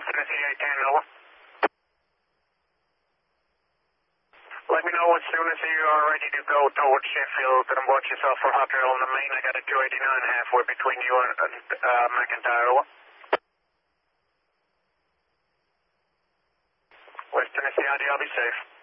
West Tennessee 810, over. Let me know as soon as you are ready to go towards Sheffield and watch yourself for hot rail on the main. I got a 289 halfway between you and McIntyre, over. West Tennessee, IDR, be safe.